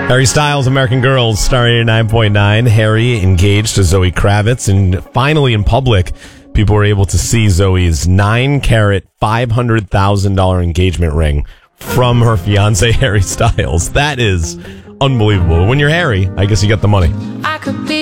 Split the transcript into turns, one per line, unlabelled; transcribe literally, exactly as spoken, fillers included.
Harry Styles, American Girls, Star eighty-nine point nine. Harry engaged to Zoe Kravitz, and finally in public, people were able to see Zoe's nine-carat, five hundred thousand dollars engagement ring from her fiancé, Harry Styles. That is unbelievable. When you're Harry, I guess you got the money.
I could be